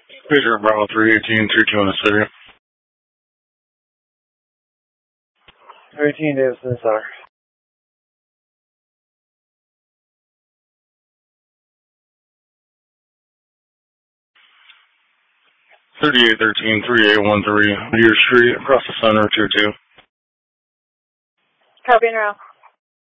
Peter Bravo 318, 2-2 in the city. 318 Davidson Center. $3813, 3813, Whittier Street, across the center, 2-2. Copy and route.